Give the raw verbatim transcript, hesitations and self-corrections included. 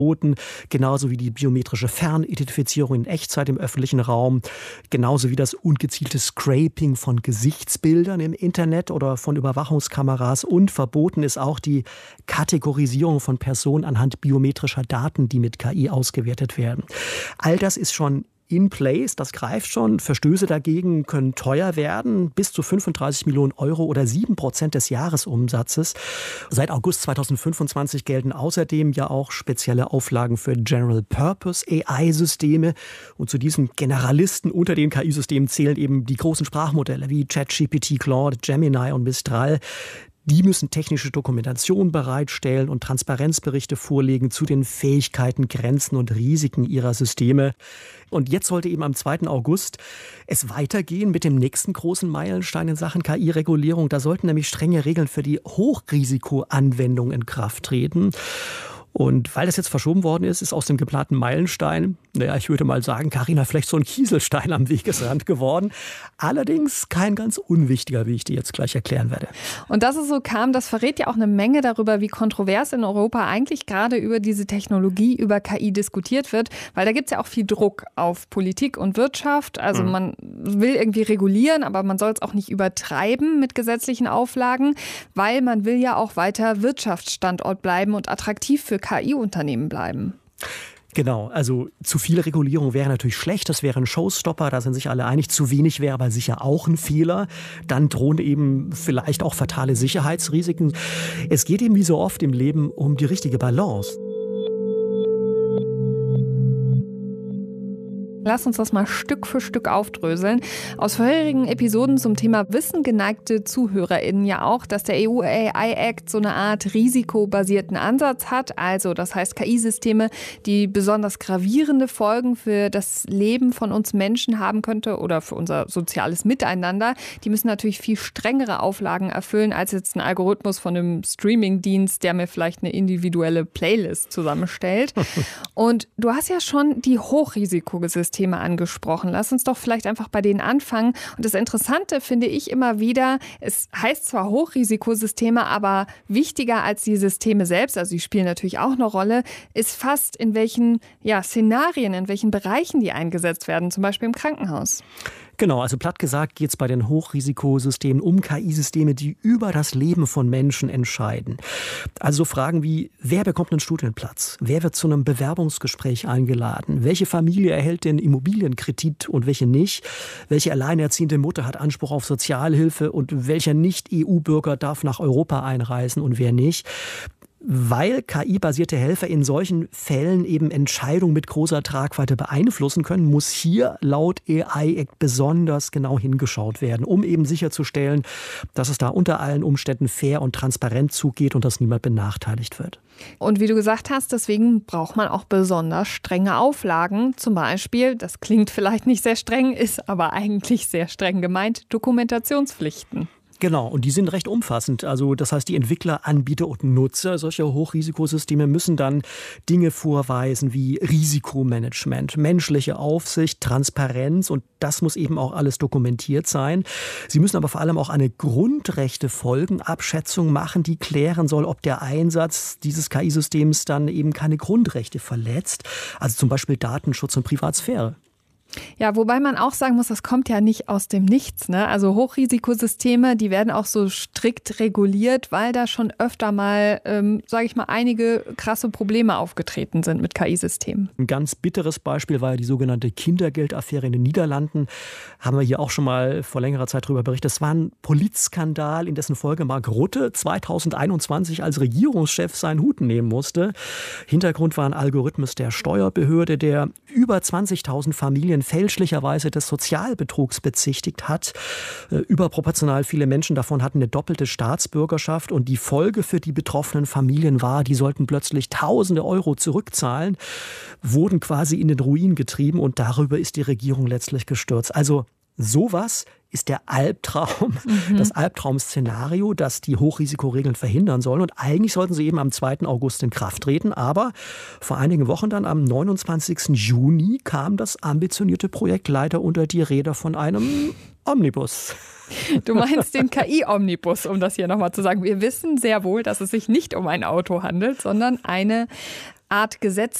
genauso wie die biometrische Fernidentifizierung in Echtzeit im öffentlichen Raum, genauso wie das ungezielte Scraping von Gesichtsbildern im Internet oder von Überwachungskameras, und verboten ist auch die Kategorisierung von Personen anhand biometrischer Daten, die mit K I ausgewertet werden. All das ist schon in place, das greift schon. Verstöße dagegen können teuer werden, bis zu fünfunddreißig Millionen Euro oder sieben Prozent des Jahresumsatzes. Seit August zweitausendfünfundzwanzig gelten außerdem ja auch spezielle Auflagen für General-Purpose-A I-Systeme. Und zu diesen Generalisten unter den K I-Systemen zählen eben die großen Sprachmodelle wie ChatGPT, Claude, Gemini und Mistral. Die müssen technische Dokumentation bereitstellen und Transparenzberichte vorlegen zu den Fähigkeiten, Grenzen und Risiken ihrer Systeme. Und jetzt sollte eben am zweiten August es weitergehen mit dem nächsten großen Meilenstein in Sachen K I-Regulierung. Da sollten nämlich strenge Regeln für die Hochrisikoanwendung in Kraft treten. Und weil das jetzt verschoben worden ist, ist aus dem geplanten Meilenstein, naja, ich würde mal sagen, Carina, vielleicht so ein Kieselstein am Wegesrand geworden. Allerdings kein ganz unwichtiger, wie ich dir jetzt gleich erklären werde. Und dass es so kam, das verrät ja auch eine Menge darüber, wie kontrovers in Europa eigentlich gerade über diese Technologie, über K I diskutiert wird. Weil da gibt es ja auch viel Druck auf Politik und Wirtschaft. Also mhm. man will irgendwie regulieren, aber man soll es auch nicht übertreiben mit gesetzlichen Auflagen, weil man will ja auch weiter Wirtschaftsstandort bleiben und attraktiv für K I-Unternehmen bleiben. Genau, also zu viel Regulierung wäre natürlich schlecht, das wäre ein Showstopper, da sind sich alle einig. Zu wenig wäre aber sicher auch ein Fehler. Dann drohen eben vielleicht auch fatale Sicherheitsrisiken. Es geht eben wie so oft im Leben um die richtige Balance. Lass uns das mal Stück für Stück aufdröseln. Aus vorherigen Episoden zum Thema Wissen geneigte ZuhörerInnen ja auch, dass der E U-A I-Act so eine Art risikobasierten Ansatz hat. Also das heißt K I-Systeme, die besonders gravierende Folgen für das Leben von uns Menschen haben könnte oder für unser soziales Miteinander. Die müssen natürlich viel strengere Auflagen erfüllen als jetzt ein Algorithmus von einem Streaming-Dienst, der mir vielleicht eine individuelle Playlist zusammenstellt. Und du hast ja schon die Hochrisikosysteme Thema angesprochen. Lass uns doch vielleicht einfach bei denen anfangen. Und das Interessante finde ich immer wieder, es heißt zwar Hochrisikosysteme, aber wichtiger als die Systeme selbst, also die spielen natürlich auch eine Rolle, ist fast in welchen ja, Szenarien, in welchen Bereichen die eingesetzt werden, zum Beispiel im Krankenhaus. Genau, also platt gesagt geht es bei den Hochrisikosystemen um K I-Systeme, die über das Leben von Menschen entscheiden. Also Fragen wie, wer bekommt einen Studienplatz? Wer wird zu einem Bewerbungsgespräch eingeladen? Welche Familie erhält den Immobilienkredit und welche nicht? Welche alleinerziehende Mutter hat Anspruch auf Sozialhilfe und welcher Nicht-E U-Bürger darf nach Europa einreisen und wer nicht? Weil K I-basierte Helfer in solchen Fällen eben Entscheidungen mit großer Tragweite beeinflussen können, muss hier laut A I-Act besonders genau hingeschaut werden, um eben sicherzustellen, dass es da unter allen Umständen fair und transparent zugeht und dass niemand benachteiligt wird. Und wie du gesagt hast, deswegen braucht man auch besonders strenge Auflagen. Zum Beispiel, das klingt vielleicht nicht sehr streng, ist aber eigentlich sehr streng gemeint, Dokumentationspflichten. Genau, und die sind recht umfassend. Also das heißt, die Entwickler, Anbieter und Nutzer solcher Hochrisikosysteme müssen dann Dinge vorweisen wie Risikomanagement, menschliche Aufsicht, Transparenz, und das muss eben auch alles dokumentiert sein. Sie müssen aber vor allem auch eine Grundrechtefolgenabschätzung machen, die klären soll, ob der Einsatz dieses K I-Systems dann eben keine Grundrechte verletzt, also zum Beispiel Datenschutz und Privatsphäre. Ja, wobei man auch sagen muss, das kommt ja nicht aus dem Nichts, ne? Also Hochrisikosysteme, die werden auch so strikt reguliert, weil da schon öfter mal, ähm, sage ich mal, einige krasse Probleme aufgetreten sind mit K I-Systemen. Ein ganz bitteres Beispiel war ja die sogenannte Kindergeldaffäre in den Niederlanden. Haben wir hier auch schon mal vor längerer Zeit darüber berichtet. Das war ein Polizskandal, in dessen Folge Mark Rutte zweitausendeinundzwanzig als Regierungschef seinen Hut nehmen musste. Hintergrund war ein Algorithmus der Steuerbehörde, der über zwanzigtausend Familien fälschlicherweise des Sozialbetrugs bezichtigt hat. Überproportional viele Menschen davon hatten eine doppelte Staatsbürgerschaft, und die Folge für die betroffenen Familien war, die sollten plötzlich Tausende Euro zurückzahlen, wurden quasi in den Ruin getrieben, und darüber ist die Regierung letztlich gestürzt. Also sowas ist der Albtraum, mhm. das Albtraum-Szenario, das die Hochrisikoregeln verhindern soll. Und eigentlich sollten sie eben am zweiten August in Kraft treten. Aber vor einigen Wochen dann am neunundzwanzigsten Juni kam das ambitionierte Projekt leider unter die Räder von einem Omnibus. Du meinst den K I-Omnibus, um das hier nochmal zu sagen. Wir wissen sehr wohl, dass es sich nicht um ein Auto handelt, sondern eine Art Gesetz,